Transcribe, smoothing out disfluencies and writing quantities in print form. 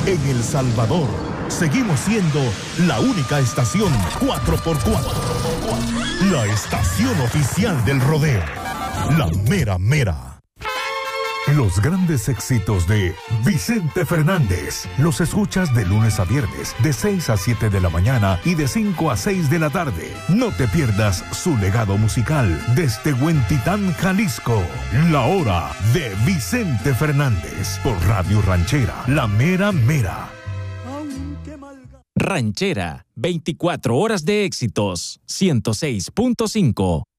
En El Salvador, seguimos siendo la única estación 4x4. La estación oficial del rodeo. La mera mera. Los grandes éxitos de Vicente Fernández los escuchas de lunes a viernes, de 6 a 7 de la mañana y de 5 a 6 de la tarde. No te pierdas su legado musical desde Huentitán, Jalisco. La hora de Vicente Fernández por Radio Ranchera, la mera mera. Ranchera, 24 horas de éxitos, 106.5.